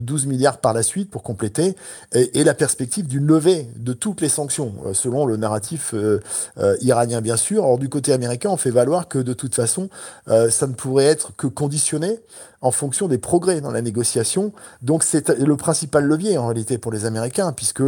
12 milliards par la suite pour compléter, et la perspective d'une levée de toutes les sanctions, selon le narratif iranien bien sûr. Or du côté américain, on fait valoir que de toute façon, ça ne pourrait être que conditionné en fonction des progrès dans la négociation. Donc c'est le principal levier en réalité pour les Américains, puisque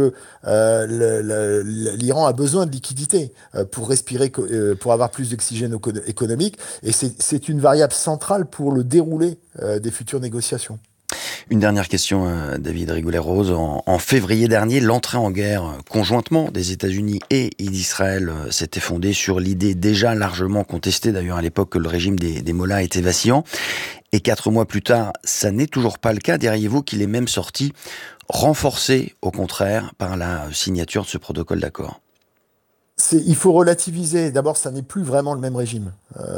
l'Iran a besoin de liquidités pour respirer, pour avoir plus d'oxygène économique, et c'est une variable centrale pour le déroulé des futures négociations. Une dernière question, David Rigoulet-Rose. En février dernier, l'entrée en guerre conjointement des États-Unis et d'Israël s'était fondée sur l'idée déjà largement contestée d'ailleurs à l'époque que le régime des Mollahs était vacillant. Et 4 mois plus tard, ça n'est toujours pas le cas. Diriez-vous qu'il est même sorti renforcé, au contraire, par la signature de ce protocole d'accord? Il faut relativiser. D'abord, ça n'est plus vraiment le même régime.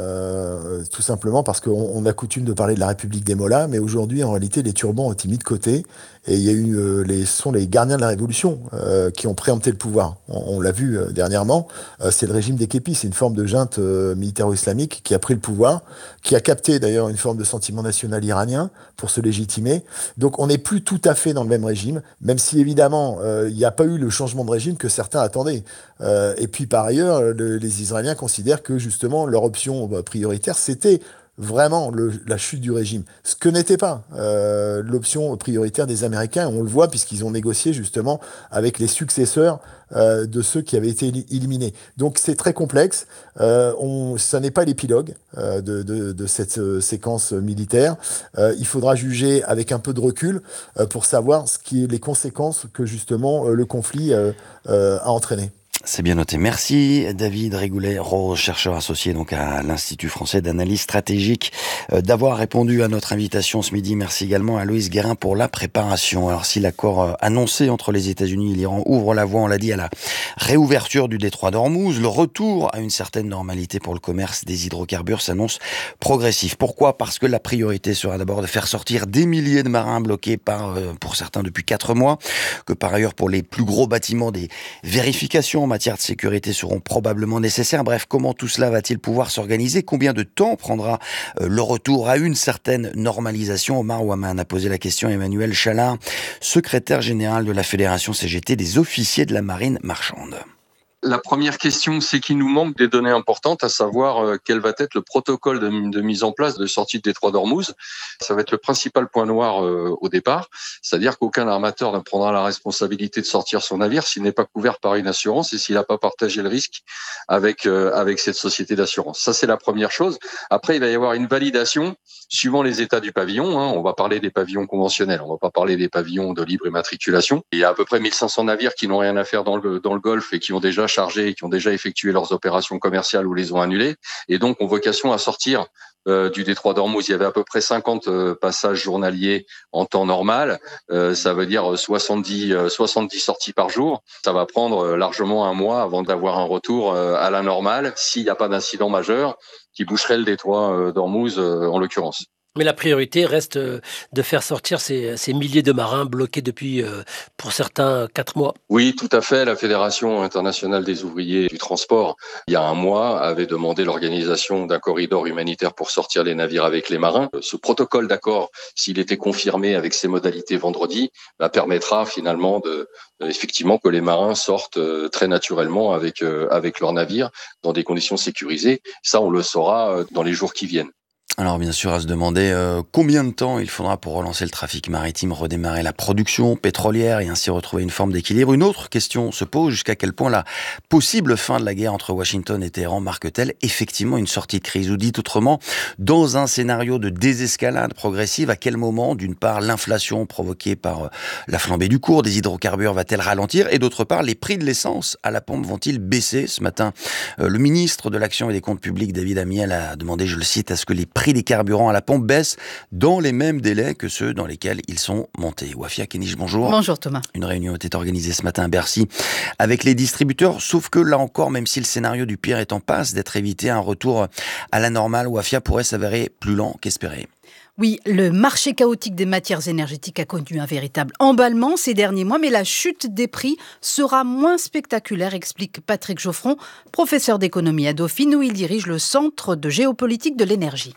Tout simplement parce qu'on a coutume de parler de la République des Mollahs, mais aujourd'hui, en réalité, les turbans ont été mis de côté. Et il y a eu ce sont les gardiens de la Révolution qui ont préempté le pouvoir. On l'a vu dernièrement. C'est le régime des képis. C'est une forme de junte militaro-islamique qui a pris le pouvoir, qui a capté d'ailleurs une forme de sentiment national iranien pour se légitimer. Donc, on n'est plus tout à fait dans le même régime, même si évidemment, il n'y a pas eu le changement de régime que certains attendaient. Et puis par ailleurs, les Israéliens considèrent que justement leur option prioritaire, c'était vraiment la chute du régime. Ce que n'était pas l'option prioritaire des Américains. On le voit puisqu'ils ont négocié justement avec les successeurs de ceux qui avaient été éliminés. Donc c'est très complexe. Ça n'est pas l'épilogue de cette séquence militaire. Il faudra juger avec un peu de recul pour savoir les conséquences que justement le conflit a entraîné. C'est bien noté. Merci David Rigoulet-Rose, chercheur associé donc à l'Institut français d'analyse stratégique, d'avoir répondu à notre invitation ce midi. Merci également à Loïs Guérin pour la préparation. Alors si l'accord annoncé entre les États-Unis et l'Iran ouvre la voie, on l'a dit, à la réouverture du détroit d'Ormuz, le retour à une certaine normalité pour le commerce des hydrocarbures s'annonce progressif. Pourquoi ? Parce que la priorité sera d'abord de faire sortir des milliers de marins bloqués pour certains depuis 4 mois, que par ailleurs pour les plus gros bâtiments des vérifications en matière de sécurité seront probablement nécessaires. Bref, comment tout cela va-t-il pouvoir s'organiser ? Combien de temps prendra le retour à une certaine normalisation ? Omar Ouaman a posé la question à Emmanuel Chalard, secrétaire général de la Fédération CGT des officiers de la marine marchande. La première question, c'est qu'il nous manque des données importantes, à savoir quel va être le protocole de mise en place de sortie de détroit d'Ormuz. Ça va être le principal point noir au départ, c'est-à-dire qu'aucun armateur ne prendra la responsabilité de sortir son navire s'il n'est pas couvert par une assurance et s'il n'a pas partagé le risque avec cette société d'assurance. Ça, c'est la première chose. Après, il va y avoir une validation suivant les états du pavillon. On va parler des pavillons conventionnels, on va pas parler des pavillons de libre immatriculation. Il y a à peu près 1500 navires qui n'ont rien à faire dans le Golfe et qui ont déjà chargé, qui ont déjà effectué leurs opérations commerciales ou les ont annulées, et donc ont vocation à sortir du détroit d'Ormuz. Il y avait à peu près 50 passages journaliers en temps normal. Ça veut dire 70 sorties par jour. Ça va prendre largement un mois avant d'avoir un retour à la normale, s'il n'y a pas d'incident majeur qui boucherait le détroit d'Ormuz en l'occurrence. Mais la priorité reste de faire sortir ces milliers de marins bloqués depuis, pour certains, 4 mois. Oui, tout à fait. La Fédération internationale des ouvriers du transport, il y a un mois, avait demandé l'organisation d'un corridor humanitaire pour sortir les navires avec les marins. Ce protocole d'accord, s'il était confirmé avec ses modalités vendredi, permettra finalement effectivement que les marins sortent très naturellement avec leurs navires dans des conditions sécurisées. Ça, on le saura dans les jours qui viennent. Alors bien sûr, à se demander combien de temps il faudra pour relancer le trafic maritime, redémarrer la production pétrolière et ainsi retrouver une forme d'équilibre. Une autre question se pose, jusqu'à quel point la possible fin de la guerre entre Washington et Téhéran marque-t-elle effectivement une sortie de crise? Ou dit autrement, dans un scénario de désescalade progressive, à quel moment, d'une part, l'inflation provoquée par la flambée du cours des hydrocarbures va-t-elle ralentir? Et d'autre part, les prix de l'essence à la pompe vont-ils baisser? Ce matin, le ministre de l'Action et des Comptes Publics, David Amiel, a demandé, je le cite, à ce que les prix des carburants à la pompe baissent dans les mêmes délais que ceux dans lesquels ils sont montés. Wafia Kenich, bonjour. Bonjour Thomas. Une réunion était organisée ce matin à Bercy avec les distributeurs, sauf que là encore, même si le scénario du pire est en passe d'être évité, un retour à la normale, Wafia, pourrait s'avérer plus lent qu'espéré. Oui, le marché chaotique des matières énergétiques a connu un véritable emballement ces derniers mois, mais la chute des prix sera moins spectaculaire, explique Patrick Geoffron, professeur d'économie à Dauphine, où il dirige le Centre de géopolitique de l'énergie.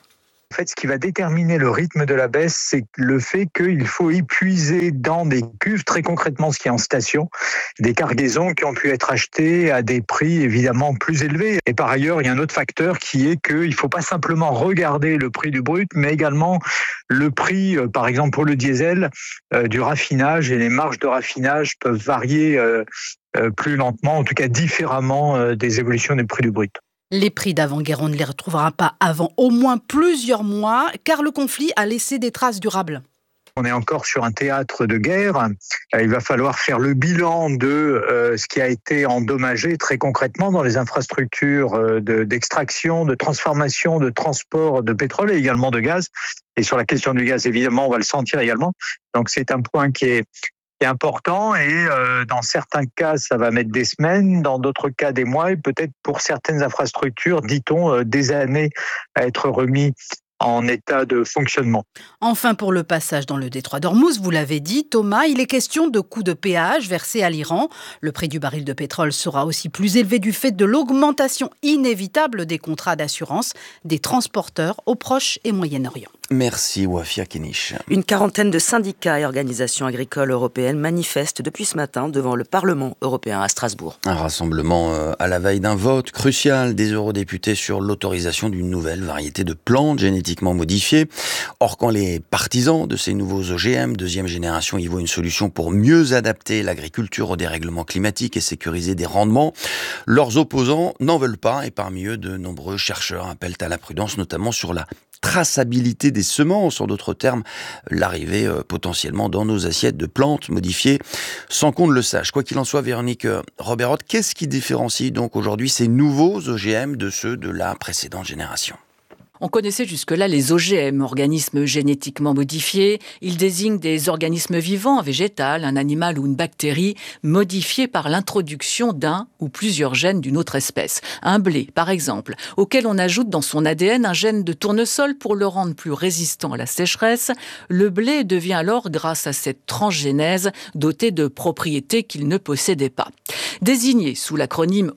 En fait, ce qui va déterminer le rythme de la baisse, c'est le fait qu'il faut épuiser dans des cuves, très concrètement ce qui est en station, des cargaisons qui ont pu être achetées à des prix évidemment plus élevés. Et par ailleurs, il y a un autre facteur qui est qu'il ne faut pas simplement regarder le prix du brut, mais également le prix, par exemple pour le diesel, du raffinage. Et les marges de raffinage peuvent varier plus lentement, en tout cas différemment des évolutions des prix du brut. Les prix d'avant-guerre, on ne les retrouvera pas avant au moins plusieurs mois, car le conflit a laissé des traces durables. On est encore sur un théâtre de guerre. Il va falloir faire le bilan de ce qui a été endommagé très concrètement dans les infrastructures d'extraction, de transformation, de transport de pétrole et également de gaz. Et sur la question du gaz, évidemment, on va le sentir également. Donc c'est un point qui est important et dans certains cas, ça va mettre des semaines, dans d'autres cas des mois et peut-être pour certaines infrastructures, dit-on, des années à être remis en état de fonctionnement. Enfin, pour le passage dans le détroit d'Ormuz, vous l'avez dit, Thomas, il est question de coûts de péage versés à l'Iran. Le prix du baril de pétrole sera aussi plus élevé du fait de l'augmentation inévitable des contrats d'assurance des transporteurs au Proche et Moyen-Orient. Merci Wafia Kenish. Une quarantaine de syndicats et organisations agricoles européennes manifestent depuis ce matin devant le Parlement européen à Strasbourg. Un rassemblement à la veille d'un vote crucial des eurodéputés sur l'autorisation d'une nouvelle variété de plantes génétiquement modifiées. Or, quand les partisans de ces nouveaux OGM, deuxième génération, y voient une solution pour mieux adapter l'agriculture au dérèglement climatique et sécuriser des rendements, leurs opposants n'en veulent pas et parmi eux, de nombreux chercheurs appellent à la prudence, notamment sur la traçabilité des semences, en d'autres termes, l'arrivée potentiellement dans nos assiettes de plantes modifiées sans qu'on ne le sache. Quoi qu'il en soit, Véronique Roberot, qu'est-ce qui différencie donc aujourd'hui ces nouveaux OGM de ceux de la précédente génération ? On connaissait jusque-là les OGM, organismes génétiquement modifiés. Ils désignent des organismes vivants, un végétal, un animal ou une bactérie, modifiés par l'introduction d'un ou plusieurs gènes d'une autre espèce. Un blé, par exemple, auquel on ajoute dans son ADN un gène de tournesol pour le rendre plus résistant à la sécheresse. Le blé devient alors, grâce à cette transgénèse, doté de propriétés qu'il ne possédait pas. Désignés sous l'acronyme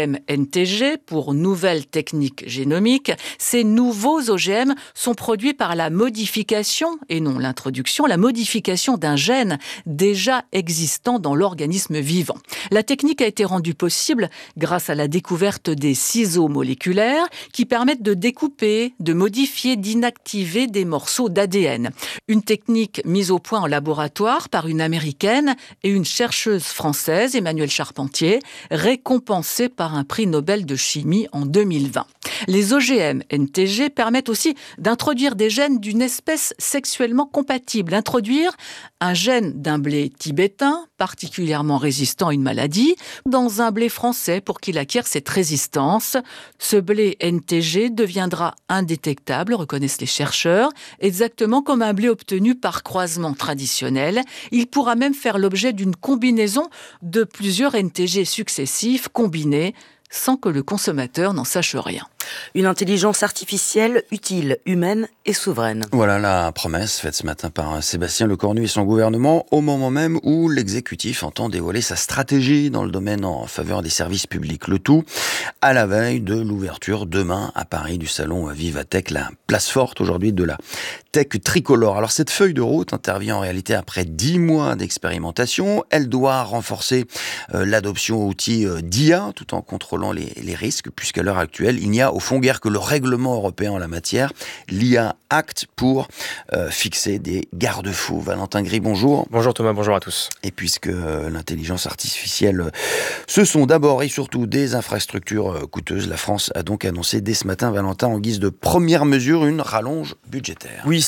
OGM-NTG pour Nouvelles Techniques Génomiques, ces nouveaux OGM sont produits par la modification, et non l'introduction, la modification d'un gène déjà existant dans l'organisme vivant. La technique a été rendue possible grâce à la découverte des ciseaux moléculaires qui permettent de découper, de modifier, d'inactiver des morceaux d'ADN. Une technique mise au point en laboratoire par une Américaine et une chercheuse française, Emmanuelle Charpentier, récompensée par un prix Nobel de chimie en 2020. Les OGM-NTG permettent aussi d'introduire des gènes d'une espèce sexuellement compatible. Introduire un gène d'un blé tibétain, particulièrement résistant à une maladie, dans un blé français pour qu'il acquiert cette résistance. Ce blé NTG deviendra indétectable, reconnaissent les chercheurs, exactement comme un blé obtenu par croisement traditionnel. Il pourra même faire l'objet d'une combinaison de plusieurs NTG successifs combinés sans que le consommateur n'en sache rien. Une intelligence artificielle utile, humaine et souveraine. Voilà la promesse faite ce matin par Sébastien Lecornu et son gouvernement au moment même où l'exécutif entend dévoiler sa stratégie dans le domaine en faveur des services publics. Le tout à la veille de l'ouverture demain à Paris du salon Vivatech, la place forte aujourd'hui de la tech tricolore. Alors cette feuille de route intervient en réalité après 10 mois d'expérimentation. Elle doit renforcer l'adoption outils d'IA tout en contrôlant les risques puisqu'à l'heure actuelle, il n'y a au fond guère que le règlement européen en la matière, l'IA Act, pour fixer des garde-fous. Valentin Gris, bonjour. Bonjour Thomas, bonjour à tous. Et puisque l'intelligence artificielle, ce sont d'abord et surtout des infrastructures coûteuses, la France a donc annoncé dès ce matin, Valentin, en guise de première mesure, une rallonge budgétaire. Oui,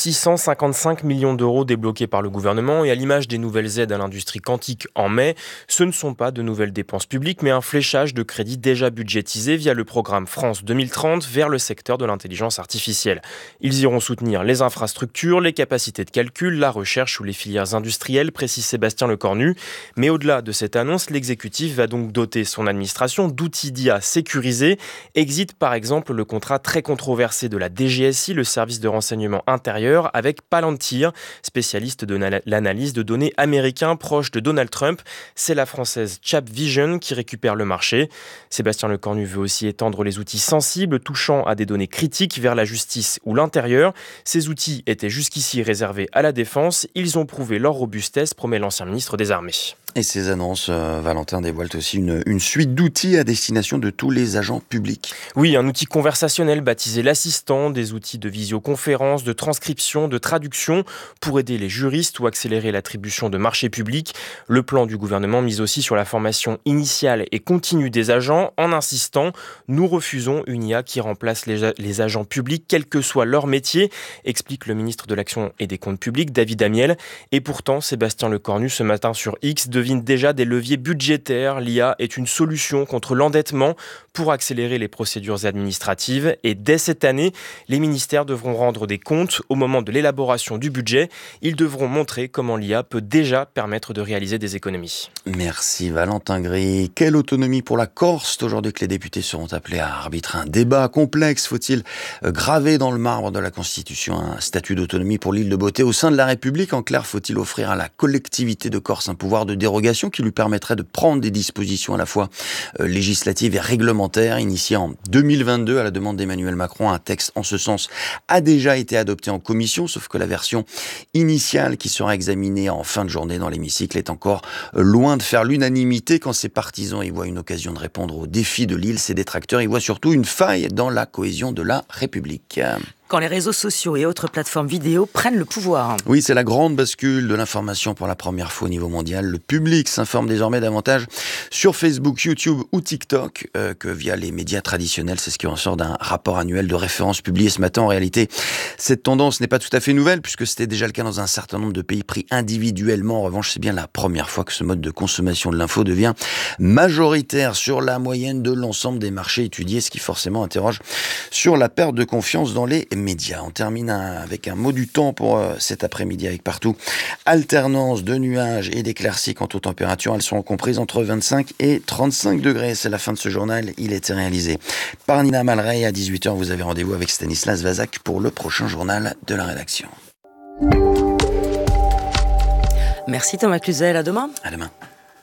655 millions d'euros débloqués par le gouvernement et à l'image des nouvelles aides à l'industrie quantique en mai, ce ne sont pas de nouvelles dépenses publiques, mais un fléchage de crédits déjà budgétisés via le programme France 2030 vers le secteur de l'intelligence artificielle. Ils iront soutenir les infrastructures, les capacités de calcul, la recherche ou les filières industrielles, précise Sébastien Lecornu. Mais au-delà de cette annonce, l'exécutif va donc doter son administration d'outils d'IA sécurisés. Exit par exemple le contrat très controversé de la DGSI, le service de renseignement intérieur, avec Palantir, spécialiste de l'analyse de données américain proche de Donald Trump. C'est la française ChapVision qui récupère le marché. Sébastien Lecornu veut aussi étendre les outils sensibles sensibles touchant à des données critiques vers la justice ou l'intérieur. Ces outils étaient jusqu'ici réservés à la défense. Ils ont prouvé leur robustesse, promet l'ancien ministre des Armées. Et ces annonces, Valentin, dévoilent aussi une suite d'outils à destination de tous les agents publics. Oui, un outil conversationnel baptisé l'assistant, des outils de visioconférence, de transcription, de traduction pour aider les juristes ou accélérer l'attribution de marchés publics. Le plan du gouvernement mise aussi sur la formation initiale et continue des agents en insistant « Nous refusons une IA qui remplace les agents publics, quel que soit leur métier », explique le ministre de l'Action et des Comptes publics, David Amiel. Et pourtant, Sébastien Lecornu, ce matin sur X, devine déjà des leviers budgétaires. L'IA est une solution contre l'endettement pour accélérer les procédures administratives. Et dès cette année, les ministères devront rendre des comptes au moment de l'élaboration du budget. Ils devront montrer comment l'IA peut déjà permettre de réaliser des économies. Merci Valentin Gris. Quelle autonomie pour la Corse aujourd'hui que les députés seront appelés à arbitrer un débat complexe? Faut-il graver dans le marbre de la Constitution un statut d'autonomie pour l'île de Beauté au sein de la République? En clair, faut-il offrir à la collectivité de Corse un pouvoir de dérogation qui lui permettrait de prendre des dispositions à la fois législatives et réglementaires? Initié en 2022 à la demande d'Emmanuel Macron, un texte en ce sens a déjà été adopté en commission, sauf que la version initiale qui sera examinée en fin de journée dans l'hémicycle est encore loin de faire l'unanimité. Quand ses partisans y voient une occasion de répondre aux défis de l'île, ses détracteurs y voient surtout une faille dans la cohésion de la République. Quand les réseaux sociaux et autres plateformes vidéo prennent le pouvoir. Oui, c'est la grande bascule de l'information pour la première fois au niveau mondial. Le public s'informe désormais davantage sur Facebook, YouTube ou TikTok que via les médias traditionnels. C'est ce qui ressort d'un rapport annuel de référence publié ce matin. En réalité, cette tendance n'est pas tout à fait nouvelle puisque c'était déjà le cas dans un certain nombre de pays pris individuellement. En revanche, c'est bien la première fois que ce mode de consommation de l'info devient majoritaire sur la moyenne de l'ensemble des marchés étudiés, ce qui forcément interroge sur la perte de confiance dans les médias. On termine avec un mot du temps pour cet après-midi avec partout alternance de nuages et d'éclaircies. Quant aux températures, elles seront comprises entre 25 et 35 degrés. C'est la fin de ce journal. Il était réalisé par Nina Malrey. À 18h, vous avez rendez-vous avec Stanislas Vazak pour le prochain journal de la rédaction. Merci Thomas Cluzel. À demain. À demain.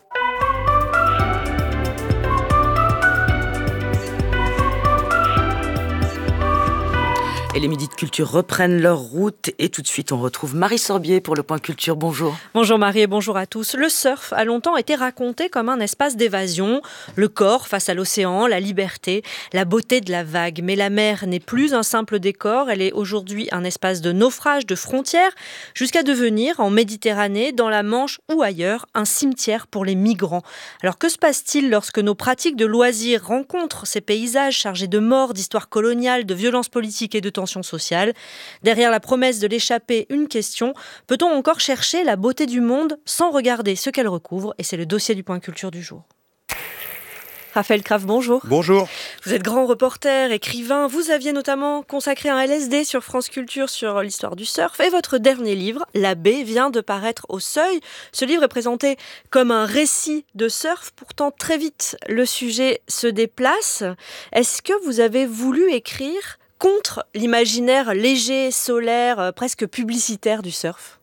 Et les midis de culture reprennent leur route. Et tout de suite, on retrouve Marie Sorbier pour le Point Culture. Bonjour. Bonjour Marie et bonjour à tous. Le surf a longtemps été raconté comme un espace d'évasion. Le corps face à l'océan, la liberté, la beauté de la vague. Mais la mer n'est plus un simple décor. Elle est aujourd'hui un espace de naufrage, de frontières, jusqu'à devenir, en Méditerranée, dans la Manche ou ailleurs, un cimetière pour les migrants. Alors que se passe-t-il lorsque nos pratiques de loisirs rencontrent ces paysages chargés de morts, d'histoires coloniales, de violences politiques et de tensions sociale? Derrière la promesse de l'échapper, une question: peut-on encore chercher la beauté du monde sans regarder ce qu'elle recouvre? Et c'est le dossier du Point Culture du jour. Raphaël Crave, bonjour. Bonjour. Vous êtes grand reporter, écrivain. Vous aviez notamment consacré un LSD sur France Culture sur l'histoire du surf. Et votre dernier livre, La Baie, vient de paraître au Seuil. Ce livre est présenté comme un récit de surf. Pourtant, très vite, le sujet se déplace. Est-ce que vous avez voulu écrire contre l'imaginaire léger, solaire, presque publicitaire du surf?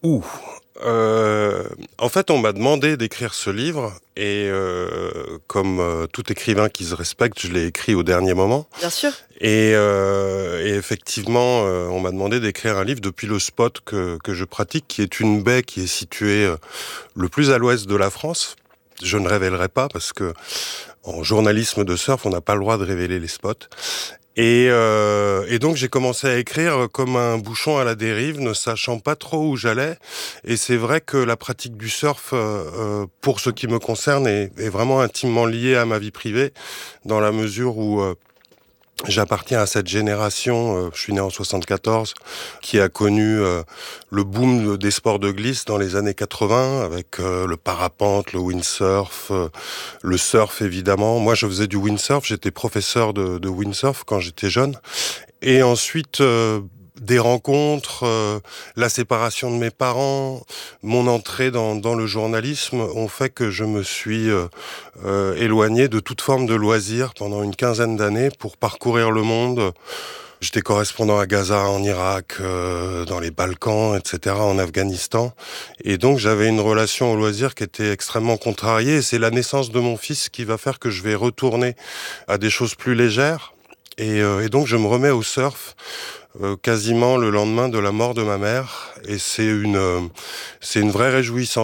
En fait, on m'a demandé d'écrire ce livre et comme tout écrivain qui se respecte, je l'ai écrit au dernier moment. Bien sûr. Et effectivement, on m'a demandé d'écrire un livre depuis le spot que je pratique, qui est une baie qui est située le plus à l'ouest de la France. Je ne révélerai pas parce que en journalisme de surf, on n'a pas le droit de révéler les spots. Et donc j'ai commencé à écrire comme un bouchon à la dérive, ne sachant pas trop où j'allais. Et c'est vrai que la pratique du surf, pour ce qui me concerne, est vraiment intimement liée à ma vie privée, dans la mesure où j'appartiens à cette génération, je suis né en 74, qui a connu le boom des sports de glisse dans les années 80, avec le parapente, le windsurf, le surf évidemment. Moi je faisais du windsurf, j'étais professeur de windsurf quand j'étais jeune. Et ensuite des rencontres, la séparation de mes parents, mon entrée dans le journalisme ont fait que je me suis éloigné de toute forme de loisir pendant une quinzaine d'années pour parcourir le monde. J'étais correspondant à Gaza, en Irak, dans les Balkans, etc., en Afghanistan. Et donc j'avais une relation au loisir qui était extrêmement contrariée. Et c'est la naissance de mon fils qui va faire que je vais retourner à des choses plus légères. Et donc je me remets au surf quasiment le lendemain de la mort de ma mère, et c'est une vraie réjouissance.